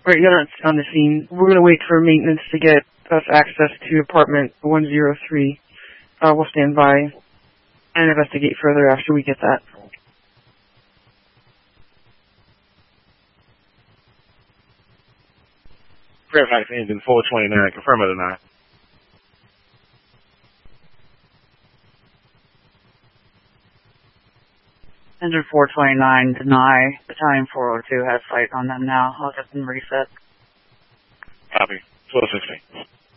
Right, you're not on the scene. We're going to wait for maintenance to get us access to apartment 103. We'll stand by and investigate further after we get that. Fairfax Engine 429, confirm or deny. Engine 429, deny. Battalion 402 has sight on them now. I'll get them reset. Copy. 1260.